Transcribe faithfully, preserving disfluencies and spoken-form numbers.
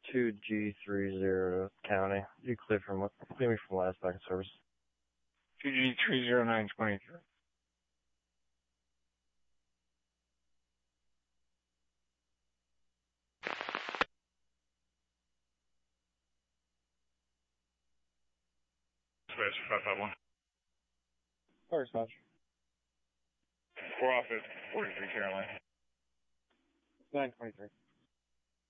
two G three zero County. You clear from clear me from last back service. two G three zero nine twenty-three. Space five five one. Fire dispatch. Four off at forty-three Caroline. nine twenty-three.